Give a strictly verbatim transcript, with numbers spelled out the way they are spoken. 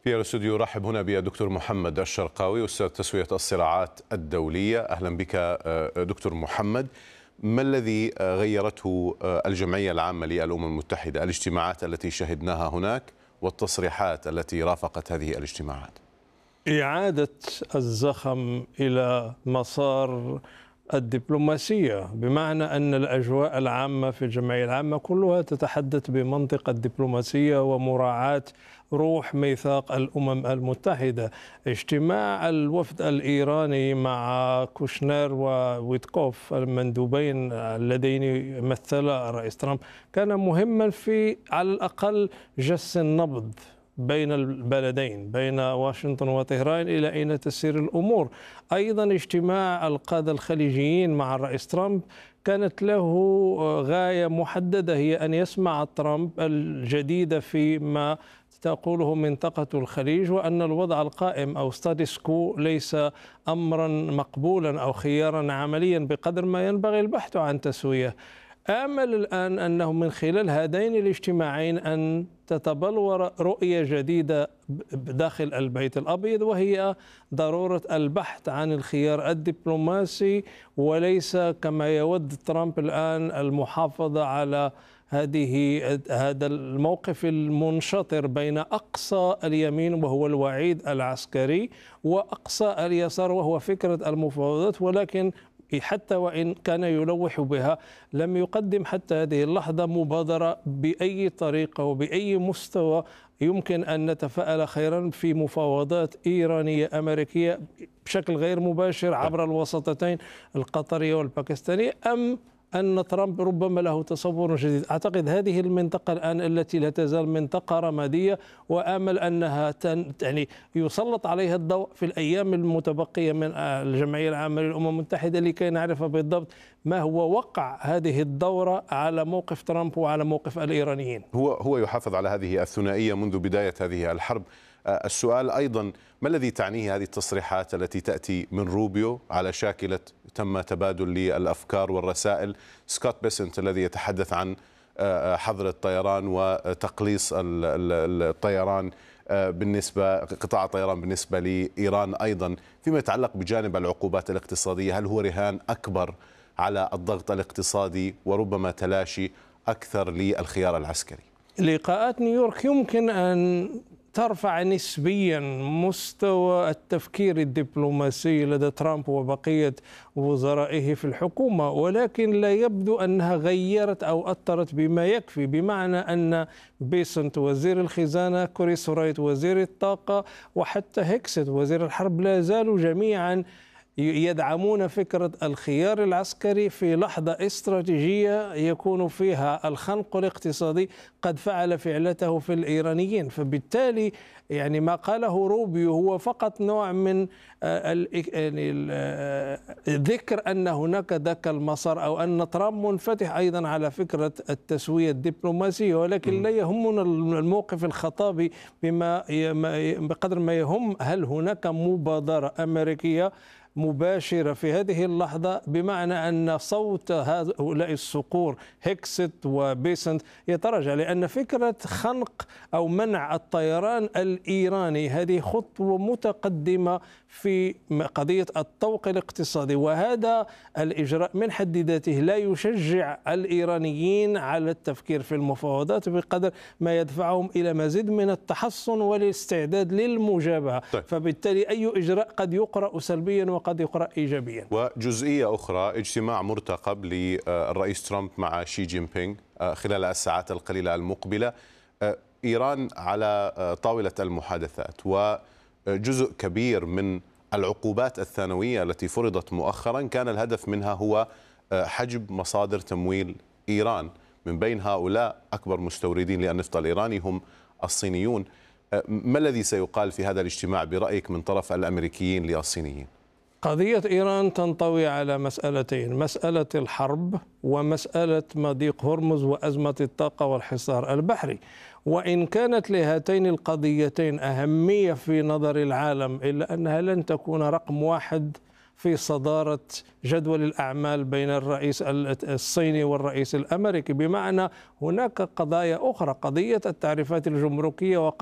في الاستوديو رحب هنا بالدكتور محمد الشرقاوي أستاذ تسوية الصراعات الدولية. أهلا بك دكتور محمد. ما الذي غيرته الجمعية العامة للأمم المتحدة، الاجتماعات التي شهدناها هناك والتصريحات التي رافقت هذه الاجتماعات؟ إعادة الزخم إلى مسار الدبلوماسية، بمعنى أن الأجواء العامة في الجمعية العامة كلها تتحدث بمنطق الدبلوماسية ومراعاة روح ميثاق الأمم المتحدة. اجتماع الوفد الإيراني مع كوشنير وويتكوف المندوبين اللذين يمثلا الرئيس ترامب كان مهما في على الأقل جس النبض بين البلدين، بين واشنطن وطهران، إلى أين تسير الأمور. أيضا اجتماع القادة الخليجيين مع الرئيس ترامب كانت له غاية محددة، هي أن يسمع ترامب الجديد فيما تقوله منطقة الخليج، وأن الوضع القائم أو ستاتس كو ليس أمرا مقبولا أو خيارا عمليا بقدر ما ينبغي البحث عن تسوية. آمل الآن أنه من خلال هذين الاجتماعين أن تتبلور رؤية جديدة داخل البيت الأبيض، وهي ضرورة البحث عن الخيار الدبلوماسي، وليس كما يود ترامب الآن المحافظة على هذه هذا الموقف المنشطر بين أقصى اليمين وهو الوعيد العسكري وأقصى اليسار وهو فكرة المفاوضات. ولكن حتى وإن كان يلوح بها لم يقدم حتى هذه اللحظة مبادرة بأي طريقة وبأي مستوى يمكن أن نتفائل خيرا في مفاوضات إيرانية أمريكية بشكل غير مباشر عبر الوساطتين القطرية والباكستانية، أم أن ترامب ربما له تصور جديد. أعتقد هذه المنطقة الآن التي لا تزال منطقة رمادية، وآمل أنها تن يعني يسلط عليها الضوء في الأيام المتبقية من الجمعية العامة للأمم المتحدة لكي نعرف بالضبط ما هو وقع هذه الدورة على موقف ترامب وعلى موقف الإيرانيين. هو هو يحافظ على هذه الثنائية منذ بداية هذه الحرب. السؤال أيضا، ما الذي تعنيه هذه التصريحات التي تأتي من روبيو على شاكلة تم تبادل للأفكار والرسائل، سكوت بيسنت الذي يتحدث عن حظر الطيران وتقليص الطيران بالنسبة قطاع الطيران بالنسبة لإيران، أيضا فيما يتعلق بجانب العقوبات الاقتصادية، هل هو رهان أكبر على الضغط الاقتصادي وربما تلاشي أكثر للخيار العسكري؟ لقاءات نيويورك يمكن أن ترفع نسبيا مستوى التفكير الدبلوماسي لدى ترامب وبقية وزرائه في الحكومة، ولكن لا يبدو أنها غيرت أو أثرت بما يكفي، بمعنى أن بيسنت وزير الخزانة، كوريس رايت وزير الطاقة، وحتى هيكسيت وزير الحرب لا زالوا جميعا يدعمون فكرة الخيار العسكري في لحظة استراتيجية يكون فيها الخنق الاقتصادي قد فعل فعلته في الإيرانيين. فبالتالي يعني ما قاله روبيو هو فقط نوع من ذكر أن هناك ذاك المسار، أو أن ترامب منفتح أيضا على فكرة التسوية الدبلوماسية، ولكن لا يهمنا الموقف الخطابي بما بقدر ما يهم هل هناك مبادرة أمريكية مباشرة في هذه اللحظة، بمعنى أن صوت هؤلاء الصقور هيكسيت وبيسنت يتراجع، لأن فكرة خنق أو منع الطيران الإيراني هذه خطوة متقدمة في قضية الطوق الاقتصادي، وهذا الإجراء من حد ذاته لا يشجع الإيرانيين على التفكير في المفاوضات بقدر ما يدفعهم إلى مزيد من التحصن والاستعداد للمجابهة. طيب. فبالتالي أي إجراء قد يقرأ سلبيا وقد يقرأ إيجابيا. وجزئية أخرى، اجتماع مرتقب للرئيس ترامب مع شي جين بينغ خلال الساعات القليلة المقبلة. إيران على طاولة المحادثات، وجزء كبير من العقوبات الثانوية التي فرضت مؤخرا كان الهدف منها هو حجب مصادر تمويل إيران. من بين هؤلاء أكبر مستوردين للنفط الإيراني هم الصينيون. ما الذي سيقال في هذا الاجتماع برأيك من طرف الأمريكيين للصينيين؟ قضية إيران تنطوي على مسألتين: مسألة الحرب ومسألة مضيق هرمز وأزمة الطاقة والحصار البحري. وإن كانت لهاتين القضيتين أهمية في نظر العالم، إلا أنها لن تكون رقم واحد في صدارة جدول الأعمال بين الرئيس الصيني والرئيس الأمريكي، بمعنى هناك قضايا أخرى، قضية التعريفات الجمركية